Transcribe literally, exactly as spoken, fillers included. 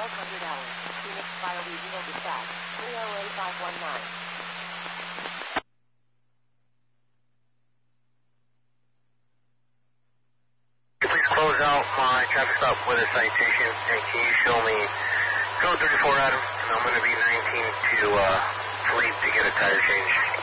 twelve hundred hours. Phoenix Bioregional Dispatch, three oh eight five one nine. Please close out my traffic stop with a citation, and can you show me code thirty-four Adam, and I'm going to be nineteen to uh, Fleet to get a tire change.